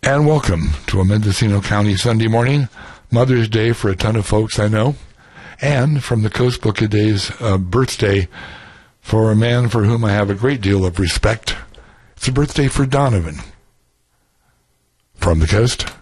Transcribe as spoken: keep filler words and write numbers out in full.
And welcome to a Mendocino County Sunday morning, Mother's Day for a ton of folks I know, and from the Coast Book a Day's uh, birthday for a man for whom I have a great deal of respect. It's a birthday for Donovan. From the Coast.